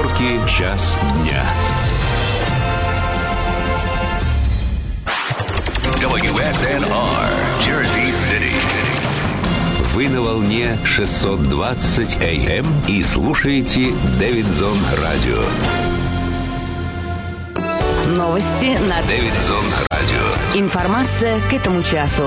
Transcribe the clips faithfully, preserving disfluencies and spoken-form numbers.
Нью-Йорке час дня. дабл ю эс эн ар, Jersey City. Вы на волне шестьсот двадцать эй эм и слушаете Дэвидсон Радио. Новости на Дэвидсон Радио. Информация к этому часу.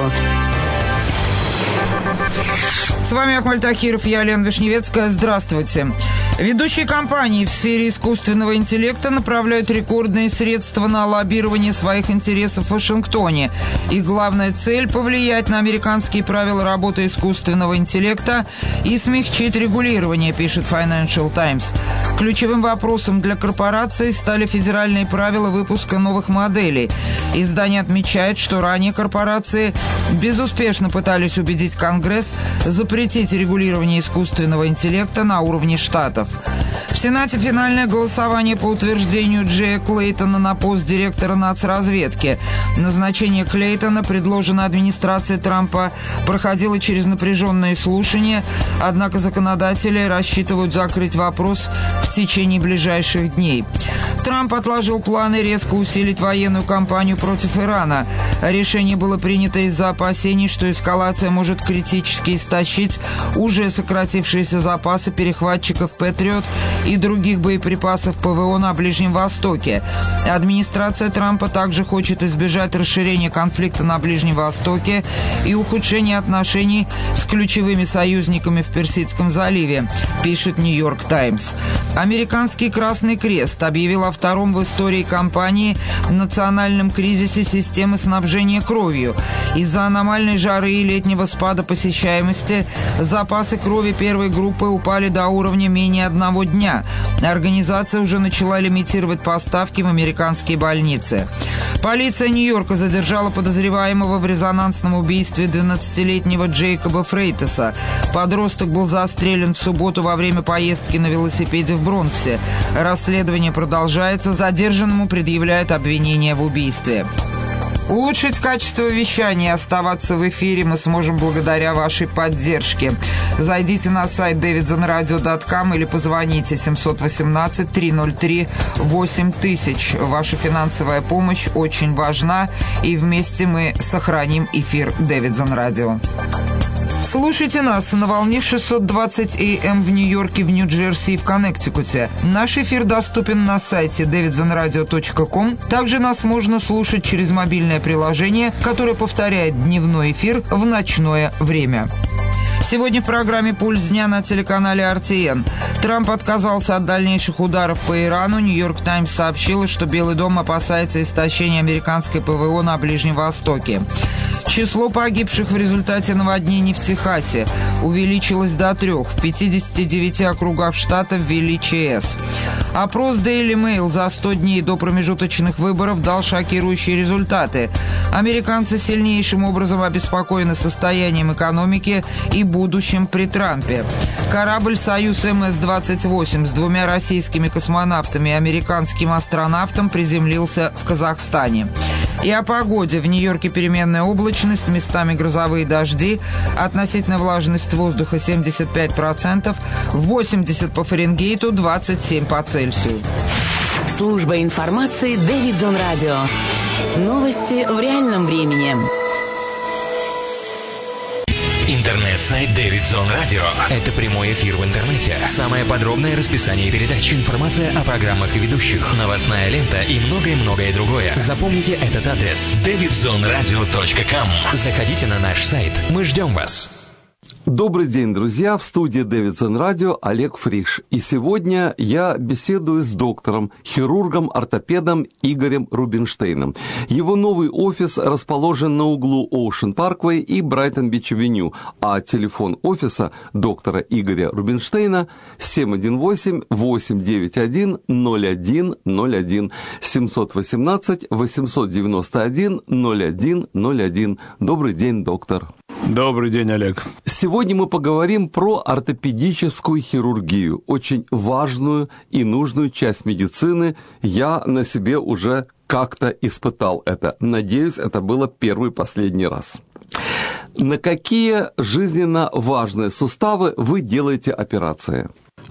С вами Акмаль Тахиров, я Лена Вишневецкая. Здравствуйте. Ведущие компании в сфере искусственного интеллекта направляют рекордные средства на лоббирование своих интересов в Вашингтоне. Их главная цель – повлиять на американские правила работы искусственного интеллекта и смягчить регулирование, пишет Financial Times. Ключевым вопросом для корпораций стали федеральные правила выпуска новых моделей. Издание отмечает, что ранее корпорации безуспешно пытались убедить Конгресс запретить регулирование искусственного интеллекта на уровне штатов. В Сенате финальное голосование по утверждению Джея Клейтона на пост директора нацразведки. Назначение Клейтона, предложено администрацией Трампа, проходило через напряженные слушания, однако законодатели рассчитывают закрыть вопрос в течение ближайших дней. Трамп отложил планы резко усилить военную кампанию против Ирана. Решение было принято из-за опасений, что эскалация может критически истощить уже сократившиеся запасы перехватчиков «Патриот» и других боеприпасов ПВО на Ближнем Востоке. Администрация Трампа также хочет избежать расширения конфликта на Ближнем Востоке и ухудшения отношений с ключевыми союзниками в Персидском заливе, пишет «Нью-Йорк Таймс». Американский Красный Крест объявил о втором в истории кампании национальном кризисе системы снабжения кровью. Из-за аномальной жары и летнего спада посещаемости запасы крови первой группы упали до уровня менее одного дня. Организация уже начала лимитировать поставки в американские больницы. Полиция Нью-Йорка задержала подозреваемого в резонансном убийстве двенадцатилетнего Джейкоба Фрейтеса. Подросток был застрелен в субботу во время поездки на велосипеде в Бронксе. Расследование продолжается. Задержанному предъявляют обвинение в убийстве. Улучшить качество вещания и оставаться в эфире мы сможем благодаря вашей поддержке. Зайдите на сайт дэвидсон радио точка ком или позвоните семь один восемь три ноль три восемь тысяч. Ваша финансовая помощь очень важна, и вместе мы сохраним эфир Дэвидсон Радио. Слушайте нас на волне шестьсот двадцать эй эм в Нью-Йорке, в Нью-Джерси и в Коннектикуте. Наш эфир доступен на сайте дэвидсон радио точка ком. Также нас можно слушать через мобильное приложение, которое повторяет дневной эфир в ночное время. Сегодня в программе «Пульс дня» на телеканале эр ти эн. Трамп отказался от дальнейших ударов по Ирану. «Нью-Йорк Таймс» сообщила, что Белый дом опасается истощения американской ПВО на Ближнем Востоке. Число погибших в результате наводнений в Техасе увеличилось до трех. В пятидесяти девяти округах штата ввели ЧС. Опрос Daily Mail за сто дней до промежуточных выборов дал шокирующие результаты. Американцы сильнейшим образом обеспокоены состоянием экономики и будущим при Трампе. Корабль «Союз эм эс двадцать восемь» с двумя российскими космонавтами и американским астронавтом приземлился в Казахстане. И о погоде. В Нью-Йорке переменная облачность, местами грозовые дожди, относительная влажность воздуха семьдесят пять процентов, восемьдесят по Фаренгейту, двадцать семь по Цельсию. Служба информации Дэвидсон Радио. Новости в реальном времени. Интернет-сайт Дэвидсон Радио. Это прямой эфир в интернете. Самое подробное расписание передач. Информация о программах и ведущих. Новостная лента и многое-многое другое. Запомните этот адрес: дэвидсон радио точка ком. Заходите на наш сайт. Мы ждем вас. Добрый день, друзья! В студии Дэвидсон Радио Олег Фриш. И сегодня я беседую с доктором, хирургом, ортопедом Игорем Рубинштейном. Его новый офис расположен на углу Оушен Парквей и Брайтон-Бич-Авеню, а телефон офиса доктора Игоря Рубинштейна семь один восемь восемь девять один ноль один ноль один, семь один восемь восемь девять один ноль один ноль один. Добрый день, доктор. Добрый день, Олег. Сегодня мы поговорим про ортопедическую хирургию, очень важную и нужную часть медицины. Я на себе уже как-то испытал это. Надеюсь, это было первый и последний раз. На какие жизненно важные суставы вы делаете операции?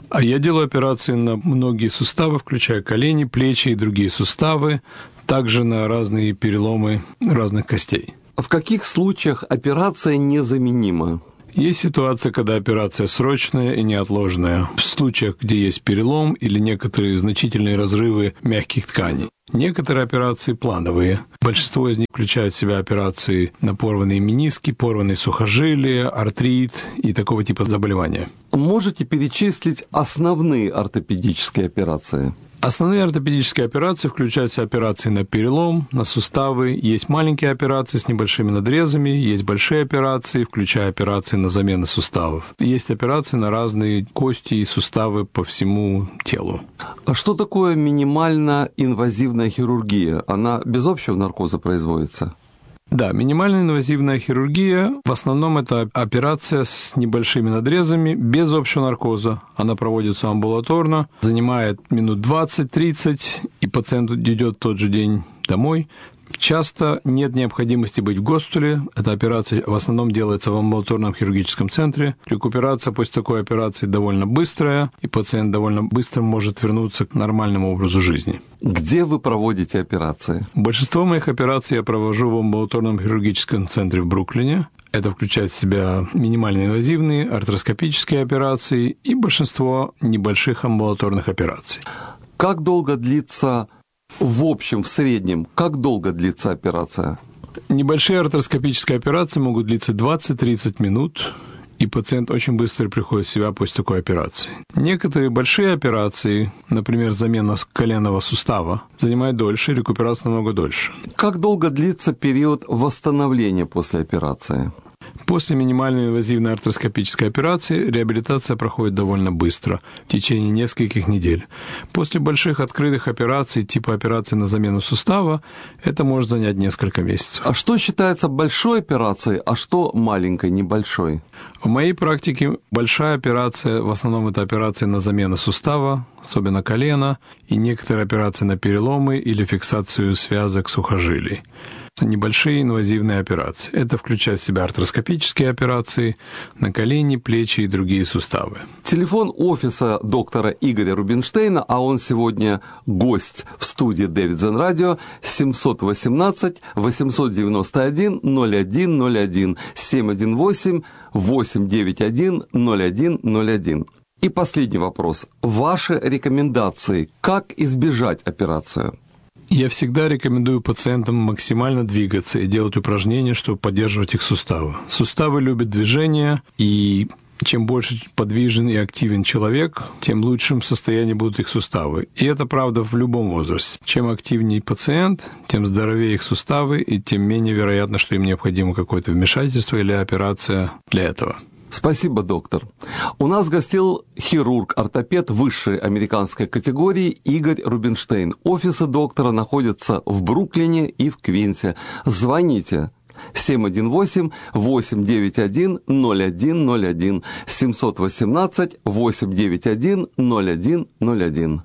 А я делаю операции на многие суставы, включая колени, плечи и другие суставы, также на разные переломы разных костей. В каких случаях операция незаменима? Есть ситуация, когда операция срочная и неотложная, в случаях, где есть перелом или некоторые значительные разрывы мягких тканей. Некоторые операции плановые. Большинство из них включают в себя операции на порванные мениски, порванные сухожилия, артрит и такого типа заболевания. Можете перечислить основные ортопедические операции? Основные ортопедические операции включают в себя операции на перелом, на суставы. Есть маленькие операции с небольшими надрезами, есть большие операции, включая операции на замену суставов. Есть операции на разные кости и суставы по всему телу. А что такое минимально инвазивная хирургия? Она без общего наркоза производится? Да, минимально инвазивная хирургия, в основном это операция с небольшими надрезами, без общего наркоза. Она проводится амбулаторно, занимает минут двадцать-тридцать, и пациент идет в тот же день домой. Часто нет необходимости быть в госпитале. Эта операция в основном делается в амбулаторном хирургическом центре. Рекуперация после такой операции довольно быстрая, и пациент довольно быстро может вернуться к нормальному образу жизни. Где вы проводите операции? Большинство моих операций я провожу в амбулаторном хирургическом центре в Бруклине. Это включает в себя минимально инвазивные, артроскопические операции и большинство небольших амбулаторных операций. Как долго длится... В общем, в среднем, как долго длится операция? Небольшие артроскопические операции могут длиться двадцать-тридцать минут, и пациент очень быстро приходит в себя после такой операции. Некоторые большие операции, например, замена коленного сустава, занимают дольше, рекуперация намного дольше. Как долго длится период восстановления после операции? После минимальной инвазивной артроскопической операции реабилитация проходит довольно быстро, в течение нескольких недель. После больших открытых операций, типа операции на замену сустава, это может занять несколько месяцев. А что считается большой операцией, а что маленькой, небольшой? В моей практике большая операция, в основном это операции на замену сустава, особенно колена, и некоторые операции на переломы или фиксацию связок сухожилий. Небольшие инвазивные операции. Это включает в себя артроскопические операции на колени, плечи и другие суставы. Телефон офиса доктора Игоря Рубинштейна, а он сегодня гость в студии Davidson Radio, семь один восемь восемь девять один ноль один ноль один, семь один восемь восемь девять один ноль один ноль один. И последний вопрос. Ваши рекомендации, как избежать операцию? Я всегда рекомендую пациентам максимально двигаться и делать упражнения, чтобы поддерживать их суставы. Суставы любят движение, и чем больше подвижен и активен человек, тем лучшим в состоянии будут их суставы. И это правда в любом возрасте. Чем активнее пациент, тем здоровее их суставы, и тем менее вероятно, что им необходимо какое-то вмешательство или операция для этого. Спасибо, доктор. У нас гостил хирург-ортопед высшей американской категории Игорь Рубинштейн. Офисы доктора находятся в Бруклине и в Квинсе. Звоните семь один восемь восемь девять один ноль один ноль один, семь один восемь восемь девять один ноль один ноль один.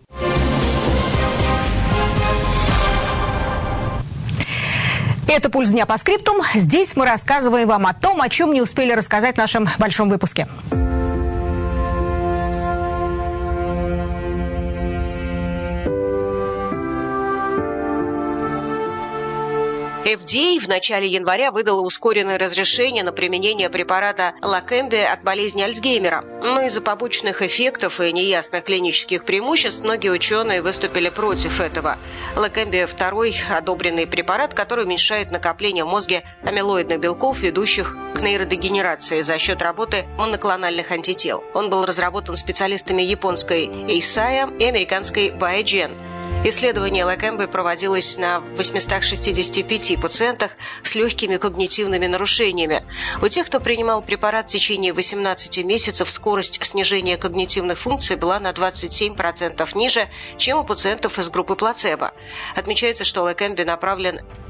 Это «Пульс дня» по скриптум. Здесь мы рассказываем вам о том, о чем не успели рассказать в нашем большом выпуске. эф ди эй в начале января выдала ускоренное разрешение на применение препарата Leqembi от болезни Альцгеймера. Но из-за побочных эффектов и неясных клинических преимуществ многие ученые выступили против этого. Leqembi – второй одобренный препарат, который уменьшает накопление в мозге амилоидных белков, ведущих к нейродегенерации за счет работы моноклональных антител. Он был разработан специалистами японской Эйсая и американской Biogen. Исследование Leqembi проводилось на восемьстах шестидесяти пяти пациентах с легкими когнитивными нарушениями. У тех, кто принимал препарат в течение восемнадцати месяцев, скорость снижения когнитивных функций была на двадцать семь процентов ниже, чем у пациентов из группы плацебо. Отмечается, что Leqembi направлен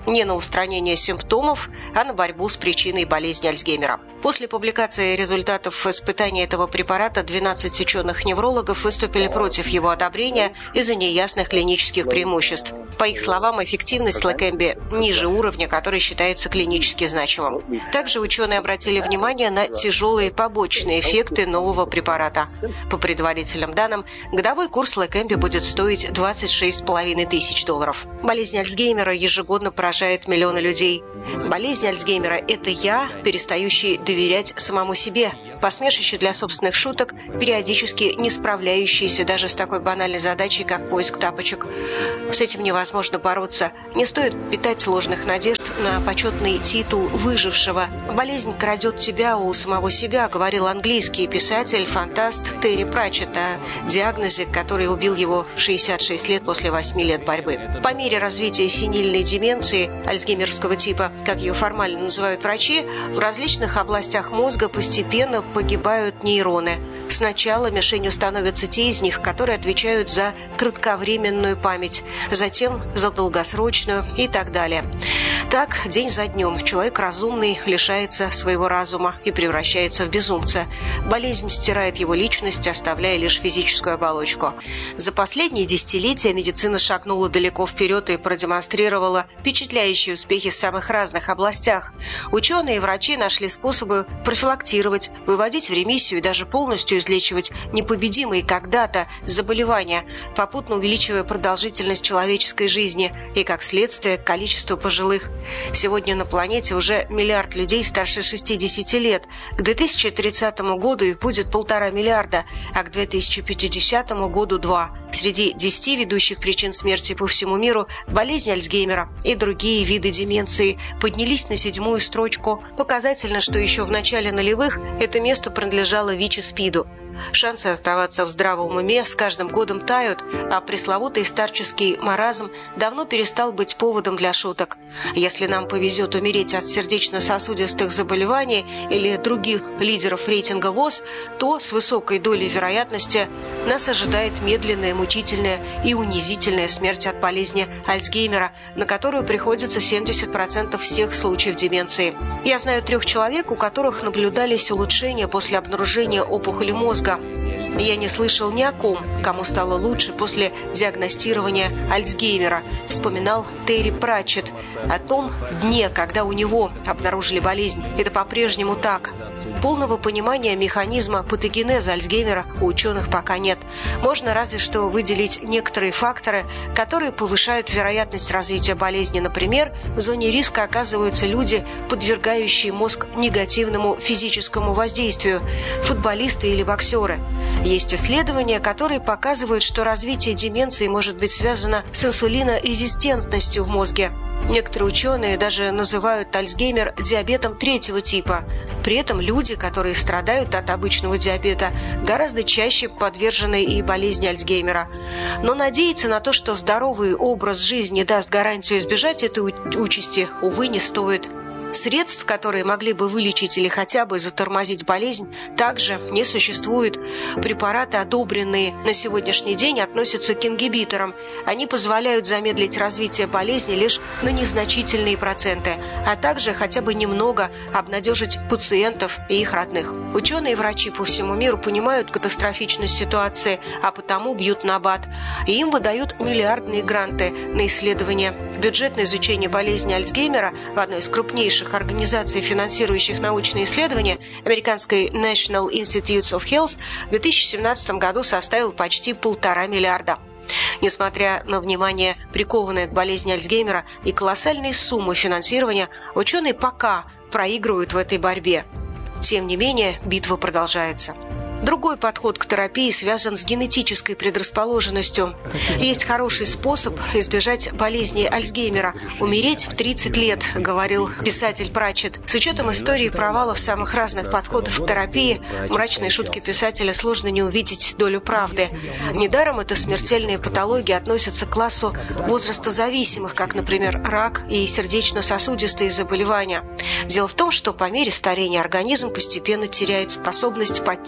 не на устранение симптомов, а на борьбу с причиной болезни Альцгеймера. После публикации результатов испытания этого препарата двенадцать ученых-неврологов выступили против его одобрения из-за неясных клинических преимуществ. По их словам, эффективность Лакемби ниже уровня, который считается клинически значимым. Также ученые обратили внимание на тяжелые побочные эффекты нового препарата. По предварительным данным, годовой курс Лакемби будет стоить двадцать шесть с половиной тысяч долларов. Болезнь Альцгеймера ежегодно поражает миллионы людей. Болезнь Альцгеймера – это я, перестающий доверять самому себе, посмешище для собственных шуток, периодически не справляющийся даже с такой банальной задачей, как поиск тапочек. С этим невозможно бороться. Не стоит питать сложных надежд на почетный титул выжившего. Болезнь крадет тебя у самого себя, говорил английский писатель-фантаст Терри Пратчетт о диагнозе, который убил его в шестьдесят шесть лет после восьми лет борьбы. По мере развития сенильной деменции альцгеймерского типа, как ее формально называют врачи, в различных областях мозга постепенно погибают нейроны. Сначала мишенью становятся те из них, которые отвечают за кратковременную память, затем за долгосрочную и так далее. Так, день за днем человек разумный лишается своего разума и превращается в безумца. Болезнь стирает его личность, оставляя лишь физическую оболочку. За последние десятилетия медицина шагнула далеко вперед и продемонстрировала впечатляющие успехи в самых разных областях. Ученые и врачи нашли способы профилактировать, выводить в ремиссию и даже полностью излечивать непобедимые когда-то заболевания, попутно увеличивая продолжительность человеческой жизни и, как следствие, количество пожилых. Сегодня на планете уже миллиард людей старше шестидесяти лет. К две тысячи тридцатому году их будет полтора миллиарда, а к две тысячи пятидесятому году два. Среди десяти ведущих причин смерти по всему миру болезнь Альцгеймера и другие виды деменции поднялись на седьмую строчку. Показательно, что еще в начале нулевых это место принадлежало ВИЧ-СПИДу. Шансы оставаться в здравом уме с каждым годом тают, а пресловутый старческий маразм давно перестал быть поводом для шуток. Если нам повезет умереть от сердечно-сосудистых заболеваний или других лидеров рейтинга ВОЗ, то с высокой долей вероятности нас ожидает медленная, мучительная и унизительная смерть от болезни Альцгеймера, на которую приходится семьдесят процентов всех случаев деменции. Я знаю трех человек, у которых наблюдались улучшения после обнаружения опухоли мозга. Я не слышал ни о ком, кому стало лучше после диагностирования Альцгеймера, вспоминал Терри Пратчетт. О том дне, когда у него обнаружили болезнь, это по-прежнему так. Полного понимания механизма патогенеза Альцгеймера у ученых пока нет. Можно разве что выделить некоторые факторы, которые повышают вероятность развития болезни. Например, в зоне риска оказываются люди, подвергающие мозг негативному физическому воздействию, футболисты или боксеры. Есть исследования, которые показывают, что развитие деменции может быть связано с инсулинорезистентностью в мозге. Некоторые ученые даже называют Альцгеймер диабетом третьего типа. При этом люди, которые страдают от обычного диабета, гораздо чаще подвержены и болезни Альцгеймера. Но надеяться на то, что здоровый образ жизни даст гарантию избежать этой участи, увы, не стоит. Средств, которые могли бы вылечить или хотя бы затормозить болезнь, также не существует. Препараты, одобренные на сегодняшний день, относятся к ингибиторам. Они позволяют замедлить развитие болезни лишь на незначительные проценты, а также хотя бы немного обнадежить пациентов и их родных. Ученые и врачи по всему миру понимают катастрофичность ситуации, а потому бьют набат. И им выдают миллиардные гранты на исследования. Бюджет на изучение болезни Альцгеймера в одной из крупнейших организаций, финансирующих научные исследования, американской National Institutes of Health, в две тысячи семнадцатом году составил почти полтора миллиарда. Несмотря на внимание, прикованное к болезни Альцгеймера, и колоссальные суммы финансирования, ученые пока проигрывают в этой борьбе. Тем не менее, битва продолжается. Другой подход к терапии связан с генетической предрасположенностью. Есть хороший способ избежать болезни Альцгеймера – умереть в тридцать лет, говорил писатель Пратчетт. С учетом истории провалов самых разных подходов к терапии, в мрачной шутке писателя сложно не увидеть долю правды. Недаром эта смертельная патология относится к классу возрастозависимых, как, например, рак и сердечно-сосудистые заболевания. Дело в том, что по мере старения организм постепенно теряет способность поддерживать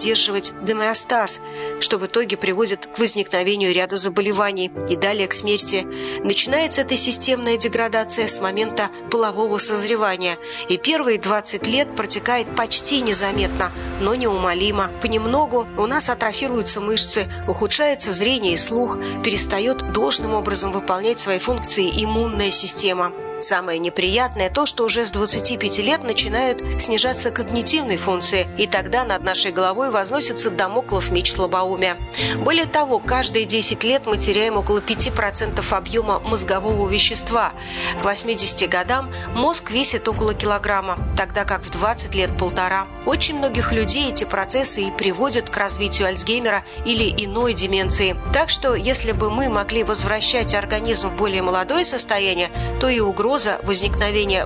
нарушить гомеостаз, что в итоге приводит к возникновению ряда заболеваний и далее к смерти. Начинается эта системная деградация с момента полового созревания, и первые двадцать лет протекает почти незаметно, но неумолимо. Понемногу у нас атрофируются мышцы, ухудшается зрение и слух, перестает должным образом выполнять свои функции иммунная система. Самое неприятное то, что уже с двадцати пяти лет начинают снижаться когнитивные функции, и тогда над нашей головой возносится дамоклов меч слабоумия. Более того, каждые десять лет мы теряем около пяти процентов объема мозгового вещества. К восьмидесяти годам мозг весит около килограмма, тогда как в двадцать лет – полтора. Очень многих людей эти процессы и приводят к развитию Альцгеймера или иной деменции. Так что, если бы мы могли возвращать организм в более молодое состояние, то и угроза возникновения